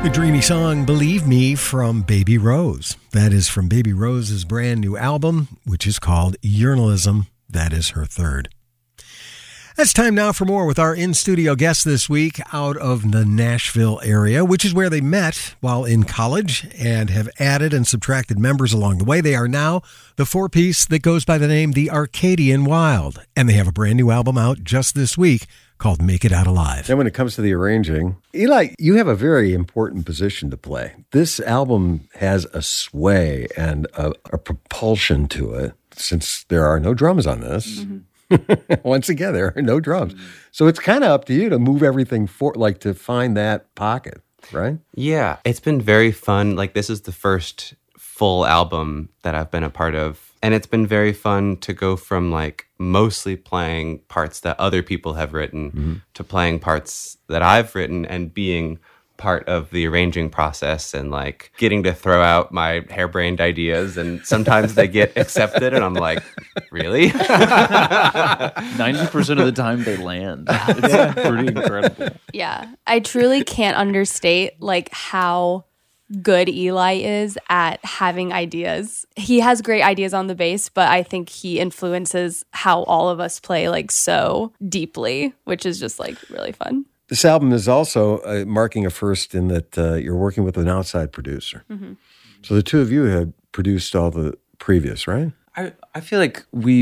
The dreamy song Believe Me from Baby Rose. That is from Baby Rose's brand new album, which is called Journalism. That is her third. It's time now for more with our in-studio guest this week out of the Nashville area, which is where they met while in college and have added and subtracted members along the way. They are now the four-piece that goes by the name The Arcadian Wild, and they have a brand new album out just this week called Make It Out Alive. And when it comes to the arranging, Eli, you have a very important position to play. This album has a sway and a propulsion to it, since there are no drums on this. Mm-hmm. Once again, there are no drums. So it's kind of up to you to move everything to find that pocket, right? Yeah, it's been very fun. Like, this is the first full album that I've been a part of. And it's been very fun to go from mostly playing parts that other people have written to playing parts that I've written and being part of the arranging process and getting to throw out my harebrained ideas, and sometimes they get accepted and I'm like, really? 90% of the time they land. It's pretty incredible. Yeah. I truly can't understate how good Eli is at having ideas. He has great ideas on the bass, but I think he influences how all of us play so deeply, which is just really fun. This album is also marking a first in that you're working with an outside producer. Mm-hmm. So the two of you have produced all the previous, right? I feel like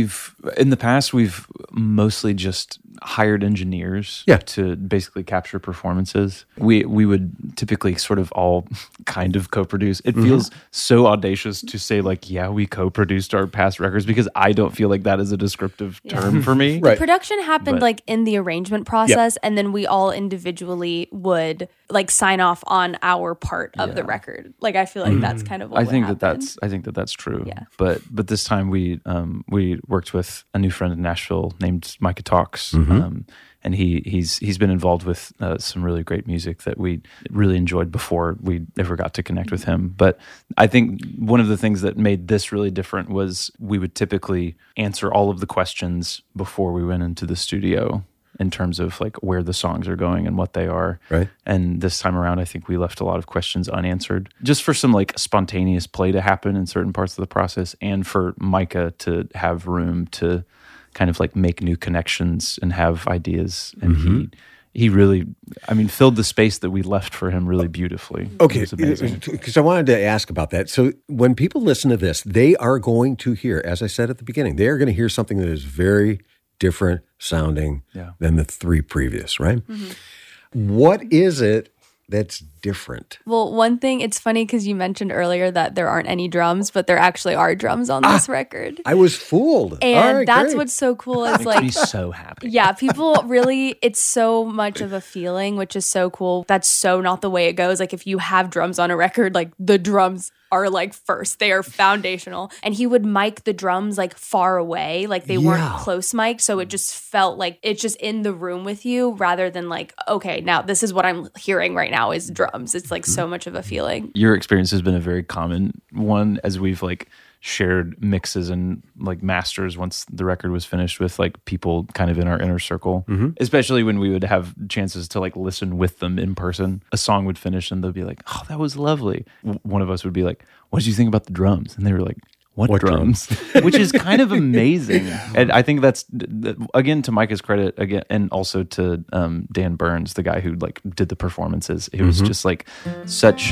in the past, we've mostly just hired engineers to basically capture performances. We would typically sort of all kind of co-produce. It feels so audacious to say we co-produced our past records, because I don't feel like that is a descriptive term for me. Right. The production happened in the arrangement process, and then we all individually would sign off on our part of the record. I feel like that's kind of what I think that's true. Yeah. But this time we worked with a new friend in Nashville named Micah Talks, and he's been involved with some really great music that we really enjoyed before we ever got to connect with him. But I think one of the things that made this really different was we would typically answer all of the questions before we went into the studio, in terms of where the songs are going and what they are. Right. And this time around, I think we left a lot of questions unanswered, just for some spontaneous play to happen in certain parts of the process, and for Micah to have room to kind of make new connections and have ideas. And he really, filled the space that we left for him really beautifully. Okay, because I wanted to ask about that. So when people listen to this, they are going to hear, as I said at the beginning, they are going to hear something that is very different sounding than the three previous, right? Mm-hmm. What is it that's different? Well, one thing, it's funny because you mentioned earlier that there aren't any drums, but there actually are drums on this record. I was fooled. And that's great. What's so cool is makes me so happy. Yeah, people really, it's so much of a feeling, which is so cool. That's so not the way it goes. If you have drums on a record, the drums are first. They are foundational. And he would mic the drums far away. They weren't close mic. So it just felt like it's just in the room with you, rather than okay, now this is what I'm hearing right now is drums. It's so much of a feeling. Your experience has been a very common one, as we've shared mixes and masters once the record was finished with people kind of in our inner circle, especially when we would have chances to listen with them in person. A song would finish and they'll be like, oh, that was lovely. One of us would be like, what did you think about the drums? And they were like, what drums? Which is kind of amazing. And I think that's, again, to Micah's credit, again, and also to Dan Burns, the guy who did the performances. It was just such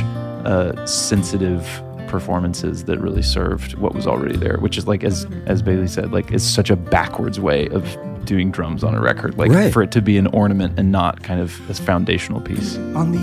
sensitive performances that really served what was already there, which is as Bailey said, is such a backwards way of doing drums on a record, for it to be an ornament and not kind of this foundational piece. On the